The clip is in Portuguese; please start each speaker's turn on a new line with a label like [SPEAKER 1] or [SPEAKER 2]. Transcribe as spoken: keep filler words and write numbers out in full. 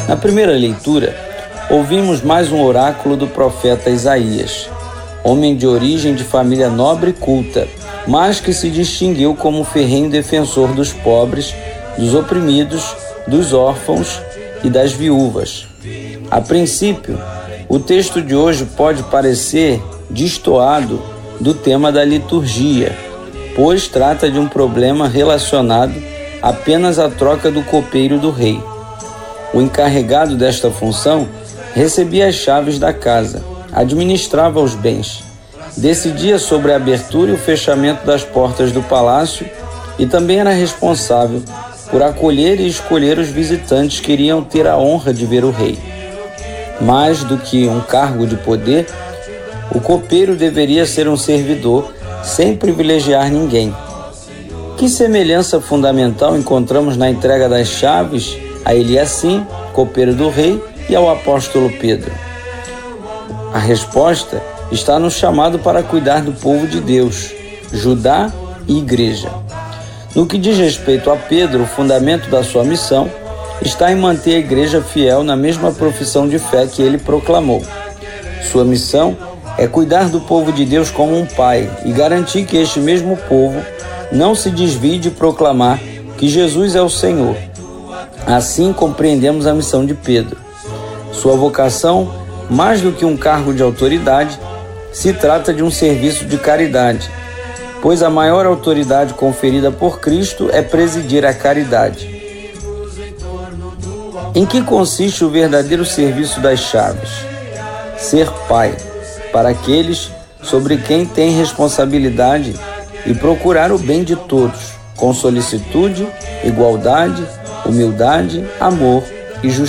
[SPEAKER 1] Na primeira leitura, ouvimos mais um oráculo do profeta Isaías, homem de origem de família nobre e culta, mas que se distinguiu como um ferrenho defensor dos pobres, dos oprimidos, dos órfãos e das viúvas. A princípio, o texto de hoje pode parecer destoado do tema da liturgia, pois trata de um problema relacionado apenas à troca do copeiro do rei. O encarregado desta função recebia as chaves da casa, administrava os bens, decidia sobre a abertura e o fechamento das portas do palácio e também era responsável por acolher e escolher os visitantes que iriam ter a honra de ver o rei. Mais do que um cargo de poder, o copeiro deveria ser um servidor sem privilegiar ninguém. Que semelhança fundamental encontramos na entrega das chaves a Eliacim, copeiro do rei, e ao apóstolo Pedro? A resposta está no chamado para cuidar do povo de Deus, Judá e Igreja. No que diz respeito a Pedro, o fundamento da sua missão está em manter a Igreja fiel na mesma profissão de fé que ele proclamou. Sua missão é cuidar do povo de Deus como um pai e garantir que este mesmo povo não se desvie de proclamar que Jesus é o Senhor. Assim compreendemos a missão de Pedro. Sua vocação, mais do que um cargo de autoridade, se trata de um serviço de caridade, pois a maior autoridade conferida por Cristo é presidir a caridade. Em que consiste o verdadeiro serviço das chaves? Ser pai para aqueles sobre quem tem responsabilidade e procurar o bem de todos, com solicitude, igualdade, humildade, amor e justiça.